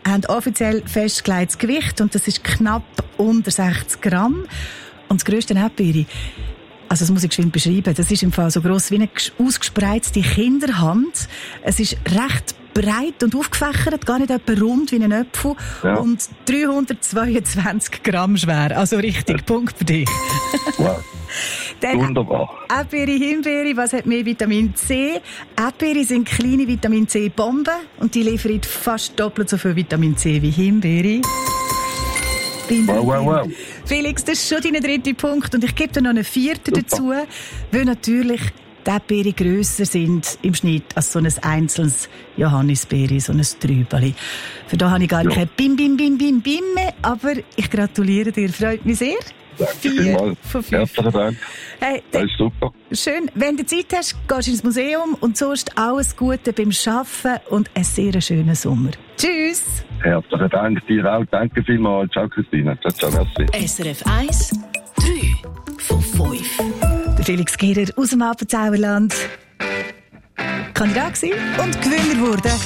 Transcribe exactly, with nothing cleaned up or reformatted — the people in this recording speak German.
haben offiziell festgelegtes Gewicht und das ist knapp unter sechzig Gramm. Und das grösste Erdbeere, also das muss ich geschwind beschreiben, das ist im Fall so gross wie eine ausgespreizte Kinderhand. Es ist recht breit und aufgefächert, gar nicht etwa rund wie ein Apfel, ja. Und dreihundertzweiundzwanzig Gramm schwer. Also richtig, ja. Punkt für dich. Wow. Dann wunderbar. Erdbeere, Himbeere, was hat mehr Vitamin C? Erdbeere sind kleine Vitamin C-Bomben und die liefern fast doppelt so viel Vitamin C wie Himbeere. Wow, wow, wow. Felix, das ist schon dein dritter Punkt und ich gebe dir noch einen vierten Super. dazu, weil natürlich die Erdbeere grösser sind im Schnitt als so ein einzelnes Johannisbeere, so ein Trübeli. Für da habe ich gar ja. kein Bim, Bim, Bim, Bim, Bim mehr, aber ich gratuliere dir, freut mich sehr. Danke vielmals. Herzlichen Dank. Hey, das ist super. Schön. Wenn du Zeit hast, gehst du ins Museum und sonst alles Gute beim Arbeiten und einen sehr schönen Sommer. Tschüss. Herzlichen Dank dir auch. Danke vielmals. Ciao, Christina. Ciao, ciao, merci. S R F eins, drei von fünf. Der Felix Gehrer aus dem Appenzauerland. Kandidat gewesen und Gewinner wurde.